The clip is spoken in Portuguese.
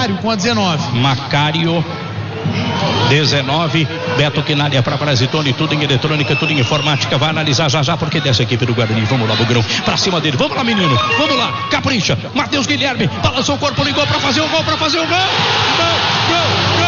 Macário com a 19. Macário 19, Beto Quinalha para Brasitone, tudo em eletrônica, tudo em informática, vai analisar já porque dessa equipe do Guarani, vamos lá, Bugrão, pra cima dele, vamos lá, menino, vamos lá, capricha, Matheus Guilherme, balançou o corpo, ligou pra fazer o gol, gol, gol, gol!